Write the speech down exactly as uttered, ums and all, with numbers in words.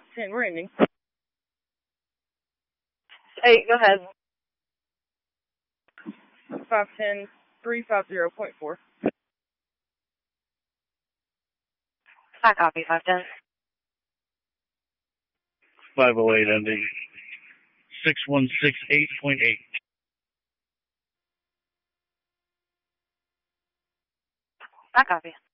ten, we're ending. Hey, go ahead. five ten, three five zero point four. I copy, five ten. five oh eight ending. six one six eight point eight. I copy.